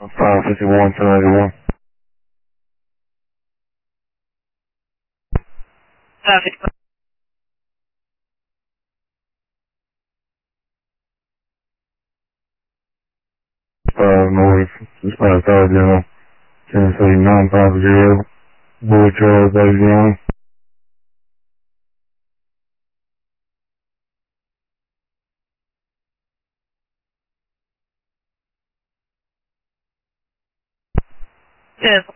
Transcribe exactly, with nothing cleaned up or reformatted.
five fifty-one, ten eighty-one. five fifty-one. five North, Dispatch five General, Tennessee nine five zero, Boy Charles Davion. Yes.